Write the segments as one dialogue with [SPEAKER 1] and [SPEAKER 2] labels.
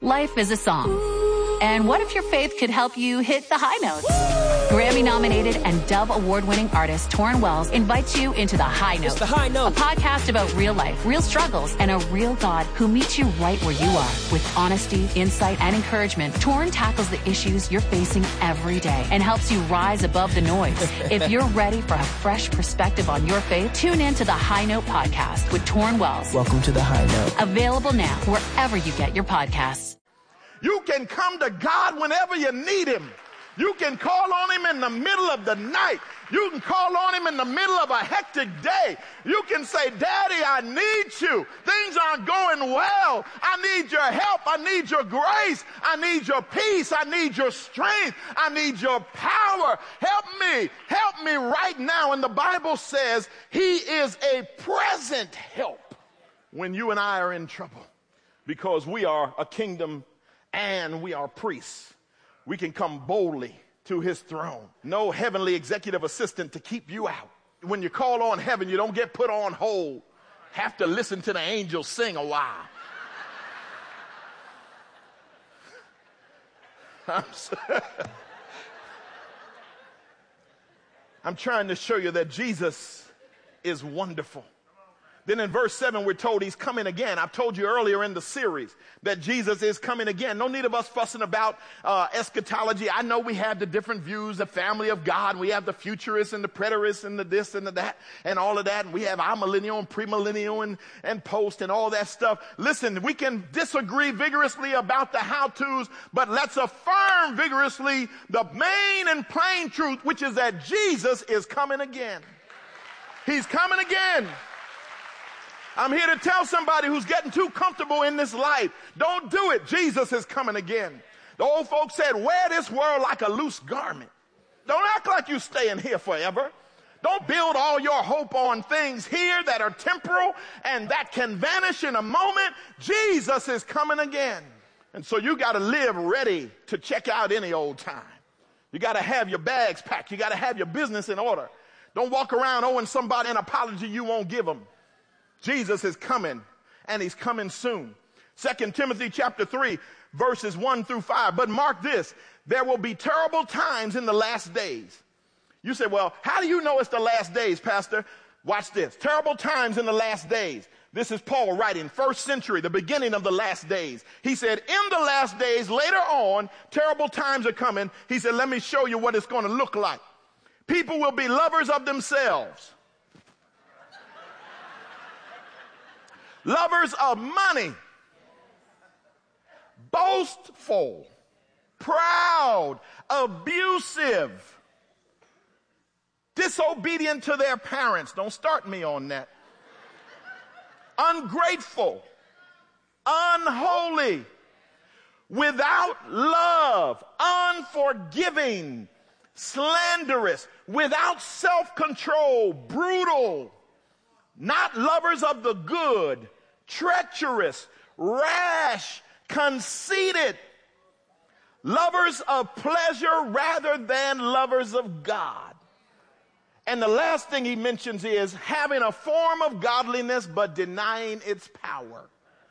[SPEAKER 1] Life is a song. And what if your faith could help you hit the high notes? Grammy-nominated and Dove Award-winning artist Torrin Wells invites you into The High Note.
[SPEAKER 2] It's The High Note.
[SPEAKER 1] A podcast about real life, real struggles, and a real God who meets you right where you are. With honesty, insight, and encouragement, Torrin tackles the issues you're facing every day and helps you rise above the noise. If you're ready for a fresh perspective on your faith, tune in to The High Note podcast with Torrin Wells.
[SPEAKER 2] Welcome to The High Note.
[SPEAKER 1] Available now wherever you get your podcasts.
[SPEAKER 3] You can come to God whenever you need him. You can call on him in the middle of the night. You can call on him in the middle of a hectic day. You can say, Daddy, I need you. Things aren't going well. I need your help. I need your grace. I need your peace. I need your strength. I need your power. Help me right now. And the Bible says he is a present help when you and I are in trouble, because we are a kingdom and we are priests. We can come boldly to his throne. No heavenly executive assistant to keep you out. When you call on heaven, you don't get put on hold. Have to listen to the angels sing a while. I'm trying to show you that Jesus is wonderful. Then in verse 7, we're told he's coming again. I've told you earlier in the series that Jesus is coming again. No need of us fussing about eschatology. I know we have the different views, the family of God. We have the futurists and the preterists and the this and the that and all of that. And we have amillennial and premillennial and post and all that stuff. Listen, we can disagree vigorously about the how-tos, but let's affirm vigorously the main and plain truth, which is that Jesus is coming again. He's coming again. I'm here to tell somebody who's getting too comfortable in this life, don't do it. Jesus is coming again. The old folks said, wear this world like a loose garment. Don't act like you're staying here forever. Don't build all your hope on things here that are temporal and that can vanish in a moment. Jesus is coming again. And so you got to live ready to check out any old time. You got to have your bags packed. You got to have your business in order. Don't walk around owing somebody an apology you won't give them. Jesus is coming, and he's coming soon. 2 Timothy chapter 3, verses 1 through 5. But mark this, there will be terrible times in the last days. You say, well, how do you know it's the last days, Pastor? Watch this. Terrible times in the last days. This is Paul writing, 1st century, the beginning of the last days. He said, in the last days, later on, terrible times are coming. He said, let me show you what it's going to look like. People will be lovers of themselves. Lovers of money, boastful, proud, abusive, disobedient to their parents. Don't start me on that. Ungrateful, unholy, without love, unforgiving, slanderous, without self-control, brutal, not lovers of the good, treacherous, rash, conceited, lovers of pleasure rather than lovers of God. And the last thing he mentions is having a form of godliness but denying its power.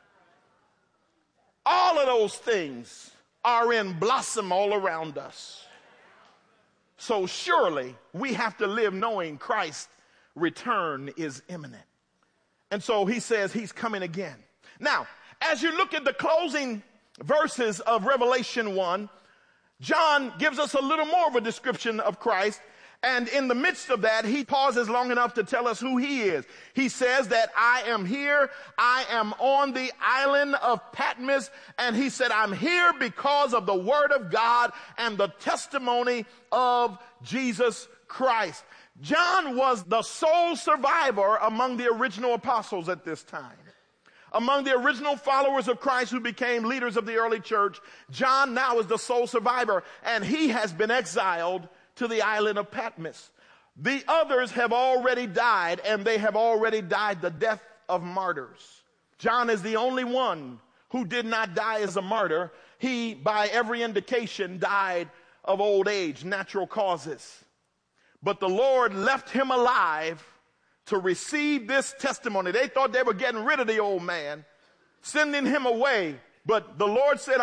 [SPEAKER 3] All of those things are in blossom all around us. So surely we have to live knowing Christ's return is imminent. And so he says he's coming again. Now, as you look at the closing verses of Revelation 1, John gives us a little more of a description of Christ. And in the midst of that, he pauses long enough to tell us who he is. He says that I am here. I am on the island of Patmos. And he said, I'm here because of the word of God and the testimony of Jesus Christ. John was the sole survivor among the original apostles at this time. Among the original followers of Christ who became leaders of the early church, John now is the sole survivor, and he has been exiled to the island of Patmos. The others have already died, and they have already died the death of martyrs. John is the only one who did not die as a martyr. He, by every indication, died of old age, natural causes. But the Lord left him alive to receive this testimony. They thought they were getting rid of the old man, sending him away. But the Lord said,